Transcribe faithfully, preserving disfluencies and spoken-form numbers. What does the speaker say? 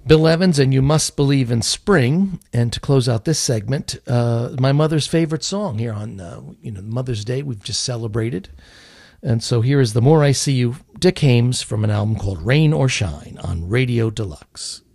Bill Evans and You Must Believe in Spring. And to close out this segment, uh, my mother's favorite song here on uh, you know Mother's Day we've just celebrated. And so here is The More I See You, Dick Haymes, from an album called Rain or Shine on Radio Deluxe.